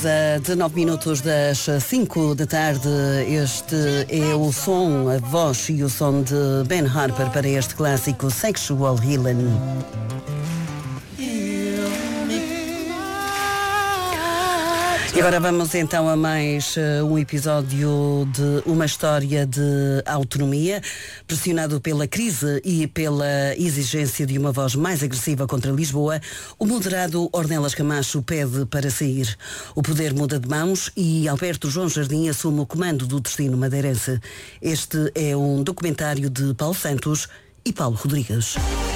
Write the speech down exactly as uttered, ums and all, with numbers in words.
A dezenove minutos das cinco da tarde, este é o som, a voz e o som de Ben Harper para este clássico Sexual Healing. E agora vamos então a mais uh, um episódio de uma história de autonomia. Pressionado pela crise e pela exigência de uma voz mais agressiva contra Lisboa, o moderado Ornelas Camacho pede para sair. O poder muda de mãos e Alberto João Jardim assume o comando do destino madeirense. Este é um documentário de Paulo Santos e Paulo Rodrigues.